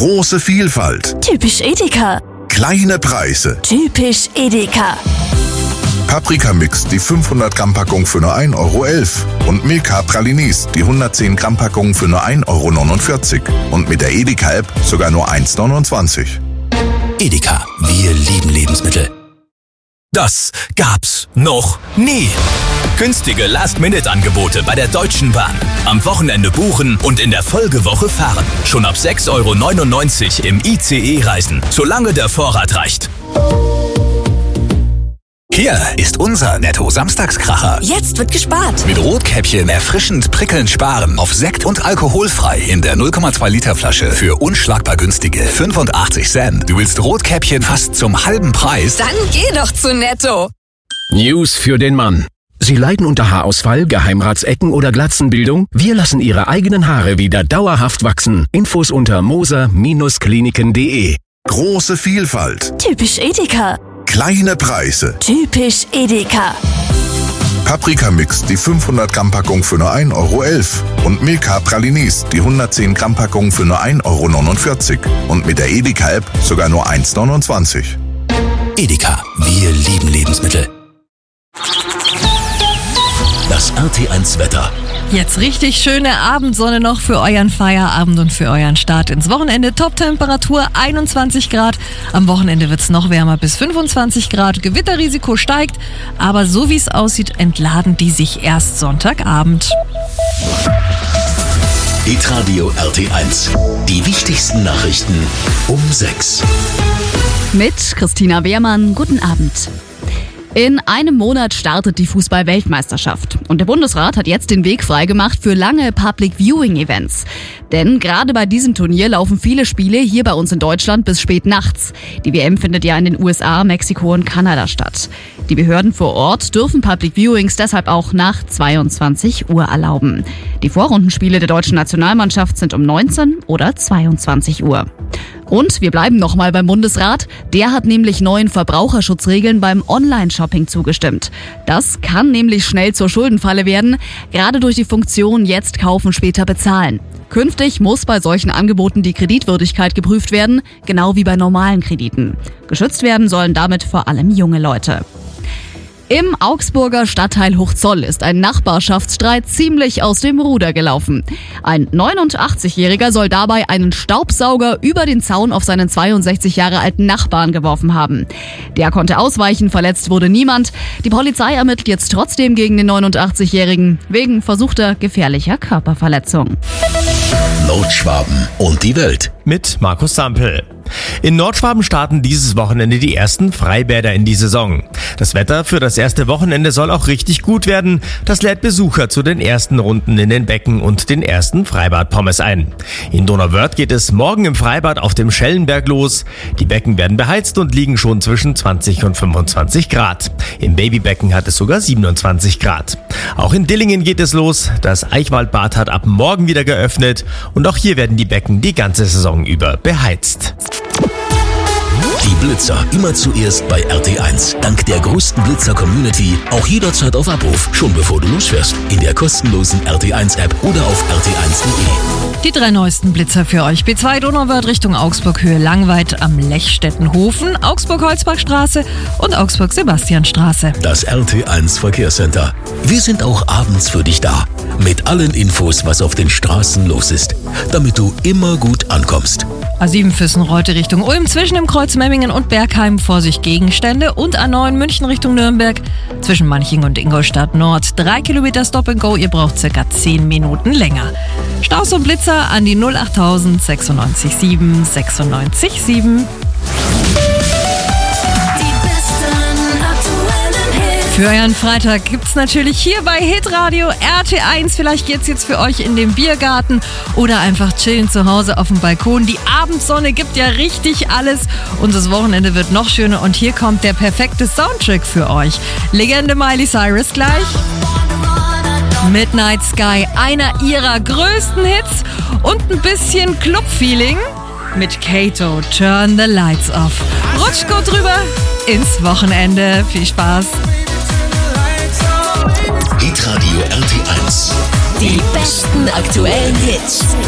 Große Vielfalt. Typisch Edeka. Kleine Preise. Typisch Edeka. Paprikamix, die 500 Gramm Packung für nur 1,11 € und Milka Pralinis, die 110 Gramm Packung für nur 1,49 € und mit der Edeka-App sogar nur 1,29 €. Edeka, wir lieben Lebensmittel. Das gab's noch nie. Günstige Last-Minute-Angebote bei der Deutschen Bahn. Am Wochenende buchen und in der Folgewoche fahren. Schon ab 6,99 € im ICE reisen, solange der Vorrat reicht. Hier ist unser Netto-Samstagskracher. Jetzt wird gespart. Mit Rotkäppchen erfrischend prickelnd sparen auf Sekt und alkoholfrei in der 0,2 Liter Flasche für unschlagbar günstige 85 Cent. Du willst Rotkäppchen fast zum halben Preis? Dann geh doch zu Netto. News für den Mann. Sie leiden unter Haarausfall, Geheimratsecken oder Glatzenbildung? Wir lassen Ihre eigenen Haare wieder dauerhaft wachsen. Infos unter moser-kliniken.de. Große Vielfalt. Typisch Edeka. Kleine Preise. Typisch Edeka. Paprikamix, die 500 Gramm Packung für nur 1,11 € und Milka Pralinis, die 110 Gramm Packung für nur 1,49 € und mit der Edeka-App sogar nur 1,29 €. Edeka, wir lieben Lebensmittel. Das RT1 Wetter. Jetzt richtig schöne Abendsonne noch für euren Feierabend und für euren Start ins Wochenende. Top-Temperatur 21 Grad. Am Wochenende wird es noch wärmer bis 25 Grad. Gewitterrisiko steigt, aber so wie es aussieht, entladen die sich erst Sonntagabend. Hitradio RT1. Die wichtigsten Nachrichten um 6. Mit Christina Wehrmann, guten Abend. In einem Monat startet die Fußball-Weltmeisterschaft. Und der Bundesrat hat jetzt den Weg freigemacht für lange Public-Viewing-Events. Denn gerade bei diesem Turnier laufen viele Spiele hier bei uns in Deutschland bis spät nachts. Die WM findet ja in den USA, Mexiko und Kanada statt. Die Behörden vor Ort dürfen Public-Viewings deshalb auch nach 22 Uhr erlauben. Die Vorrundenspiele der deutschen Nationalmannschaft sind um 19 oder 22 Uhr. Und wir bleiben nochmal beim Bundesrat. Der hat nämlich neuen Verbraucherschutzregeln beim Online-Shopping zugestimmt. Das kann nämlich schnell zur Schuldenfalle werden, gerade durch die Funktion jetzt kaufen, später bezahlen. Künftig muss bei solchen Angeboten die Kreditwürdigkeit geprüft werden, genau wie bei normalen Krediten. Geschützt werden sollen damit vor allem junge Leute. Im Augsburger Stadtteil Hochzoll ist ein Nachbarschaftsstreit ziemlich aus dem Ruder gelaufen. Ein 89-Jähriger soll dabei einen Staubsauger über den Zaun auf seinen 62 Jahre alten Nachbarn geworfen haben. Der konnte ausweichen, verletzt wurde niemand. Die Polizei ermittelt jetzt trotzdem gegen den 89-Jährigen wegen versuchter gefährlicher Körperverletzung. Nordschwaben und die Welt. Mit Markus Sampel. In Nordschwaben starten dieses Wochenende die ersten Freibäder in die Saison. Das Wetter für das erste Wochenende soll auch richtig gut werden. Das lädt Besucher zu den ersten Runden in den Becken und den ersten Freibad-Pommes ein. In Donauwörth geht es morgen im Freibad auf dem Schellenberg los. Die Becken werden beheizt und liegen schon zwischen 20 und 25 Grad. Im Babybecken hat es sogar 27 Grad. Auch in Dillingen geht es los. Das Eichwaldbad hat ab morgen wieder geöffnet und auch hier werden die Becken die ganze Saison über beheizt. Die Blitzer immer zuerst bei RT1. Dank der größten Blitzer-Community auch jederzeit auf Abruf, schon bevor du losfährst. In der kostenlosen RT1-App oder auf rt1.de. Die 3 neuesten Blitzer für euch. B2 Donauwörth Richtung Augsburg Höhe Langweid am Lechstettenhofen, Augsburg-Holzbachstraße und Augsburg-Sebastianstraße. Das RT1 Verkehrscenter. Wir sind auch abends für dich da. Mit allen Infos, was auf den Straßen los ist. Damit du immer gut ankommst. A7 Füssen-Reute Richtung Ulm zwischen dem Kreuz Memmingen und Bergheim, Vorsicht Gegenstände, und A9 München Richtung Nürnberg zwischen Manching und Ingolstadt Nord 3 Kilometer Stop and Go, ihr braucht circa 10 Minuten länger. Staus und Blitzer an die 08000 96 7 96 7. Für euren Freitag gibt's natürlich hier bei Hitradio RT1. Vielleicht geht's jetzt für euch in den Biergarten oder einfach chillen zu Hause auf dem Balkon. Die Abendsonne gibt ja richtig alles und das Wochenende wird noch schöner. Und hier kommt der perfekte Soundtrack für euch. Legende Miley Cyrus gleich. Midnight Sky, einer ihrer größten Hits, und ein bisschen Club-Feeling mit Kato, Turn the Lights Off. Rutscht gut drüber ins Wochenende. Viel Spaß. Hitradio RT1. Die besten aktuellen Hits.